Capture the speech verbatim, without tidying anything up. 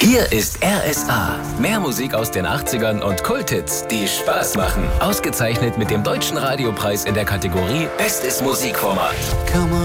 Hier ist R S A. Mehr Musik aus den achtzigern und Kulthits, die Spaß machen. Ausgezeichnet mit dem Deutschen Radiopreis in der Kategorie Bestes Musikformat. Come on.